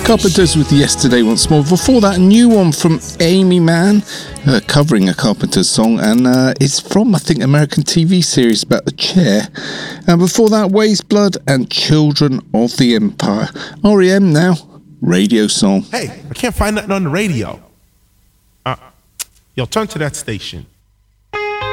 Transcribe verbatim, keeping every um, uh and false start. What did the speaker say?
Carpenters with Yesterday once more. Before that, a new one from Amy Mann, uh, covering a Carpenters song, and uh, it's from, I think, American T V series about the chair. And before that, Ways Blood and Children of the Empire. R E M now, radio song. Hey, I can't find nothing on the radio. Uh, yo, turn to that station.